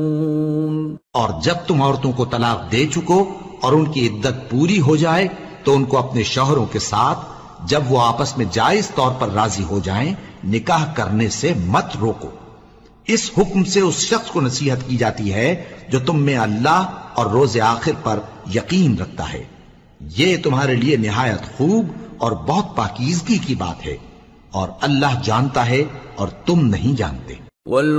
और जब तुम औरतों को तलाक दे चुको और उनकी इद्दत पूरी हो जाए तो उनको अपने शौहरों के साथ जब वो आपस में जायज तौर पर राजी हो जाएं, निकाह करने से मत रोको। इस हुक्म से उस शख्स को नसीहत की जाती है जो तुम में अल्लाह और रोज़े आखिर पर यकीन रखता है। ये तुम्हारे लिए निहायत खूब और बहुत पाकीज़गी की बात है, और अल्लाह जानता है और तुम नहीं जानते।